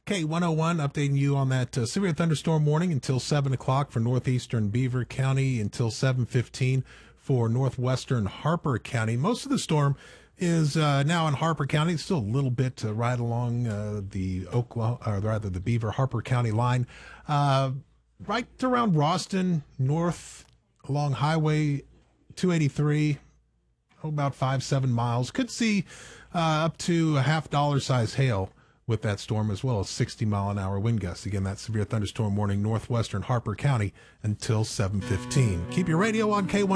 K101 updating you on that severe thunderstorm warning until 7 o'clock for northeastern Beaver County, until 7:15 for northwestern Harper County. Most of the storm is now in Harper County. It's still a little bit right along the Beaver Harper County line, right around Roston, north along Highway 283, about 5-7 miles. Could see up to a $50 size hail with that storm, as well as 60-mile-an-hour wind gusts. Again, that severe thunderstorm warning northwestern Harper County until 7:15. Keep your radio on K1.